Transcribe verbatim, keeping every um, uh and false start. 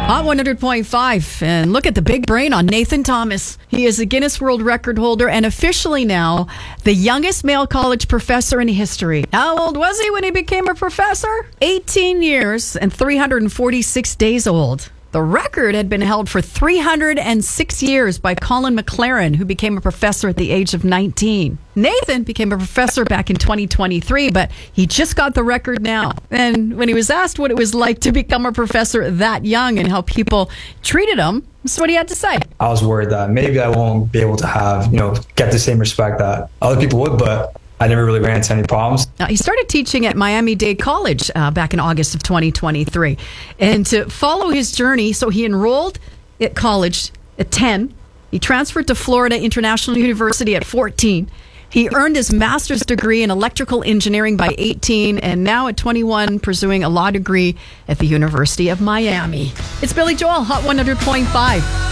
Hot one hundred point five, and look at the big brain on Nathan Thomas. He is a Guinness World Record holder and officially now the youngest male college professor in history. How old was he when he became a professor? eighteen years and three hundred forty-six days old. The record had been held for three hundred six years by Colin McLaren, who became a professor at the age of nineteen. Nathan became a professor back in twenty twenty-three, but he just got the record now. And when he was asked what it was like to become a professor that young and how people treated him, this is what he had to say. I was worried that maybe I won't be able to have, you know, get the same respect that other people would, but I never really ran into any problems. Now, he started teaching at Miami-Dade College uh, back in August of twenty twenty-three. And to follow his journey, so he enrolled at college at ten. He transferred to Florida International University at fourteen. He earned his master's degree in electrical engineering by eighteen, and now at twenty-one, pursuing a law degree at the University of Miami. It's Billy Joel, Hot one hundred point five.